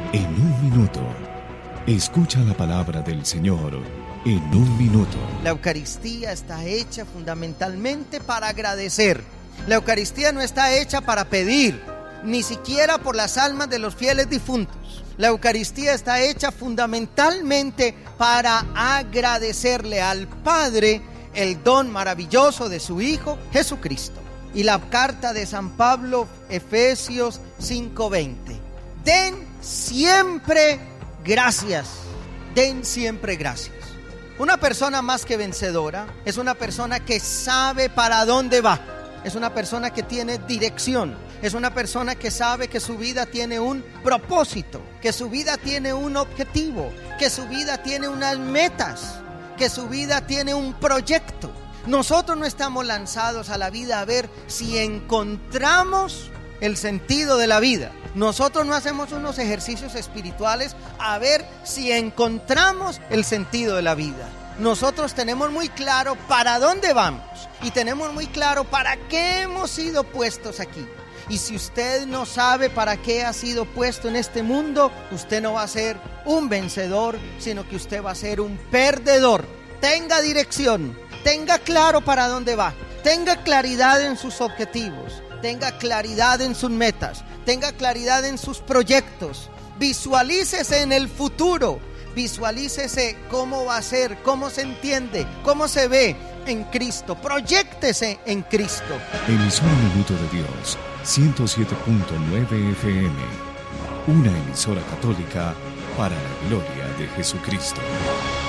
En un minuto, escucha la palabra del Señor en un minuto. La Eucaristía está hecha fundamentalmente para agradecer. La Eucaristía no está hecha para pedir, ni siquiera por las almas de los fieles difuntos. La Eucaristía está hecha fundamentalmente para agradecerle al Padre el don maravilloso de su Hijo Jesucristo. Y la carta de San Pablo, Efesios 5:20. Den siempre gracias. Den siempre gracias. Una persona más que vencedora es una persona que sabe para dónde va. Es una persona que tiene dirección. Es una persona que sabe que su vida tiene un propósito, que su vida tiene un objetivo, que su vida tiene unas metas, que su vida tiene un proyecto. Nosotros no estamos lanzados a la vida a ver si encontramos el sentido de la vida. Nosotros no hacemos unos ejercicios espirituales a ver si encontramos el sentido de la vida. Nosotros tenemos muy claro para dónde vamos y tenemos muy claro para qué hemos sido puestos aquí. Y si usted no sabe para qué ha sido puesto en este mundo, usted no va a ser un vencedor, sino que usted va a ser un perdedor. Tenga dirección, tenga claro para dónde va, tenga claridad en sus objetivos, tenga claridad en sus metas, tenga claridad en sus proyectos. Visualícese en el futuro, visualícese cómo va a ser, cómo se entiende, cómo se ve en Cristo. Proyéctese en Cristo. Emisora Minuto de Dios, 107.9 FM. Una emisora católica para la gloria de Jesucristo.